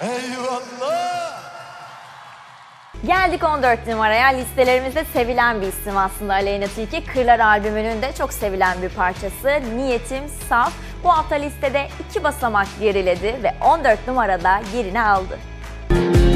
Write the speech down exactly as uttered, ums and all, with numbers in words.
Eyvallah. Geldik on dört numaraya. Listelerimizde sevilen bir isim aslında Aleyna Tilki. Kırlar albümünün de çok sevilen bir parçası. Niyetim Saf bu hafta listede iki basamak geriledi ve on dört numarada yerini aldı.